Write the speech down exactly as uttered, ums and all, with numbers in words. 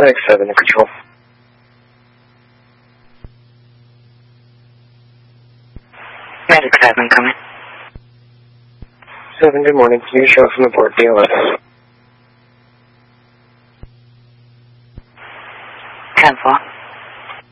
Thanks, seven to control. Medic seven, coming. seven, good morning. Can you show from the board B L S? ten four.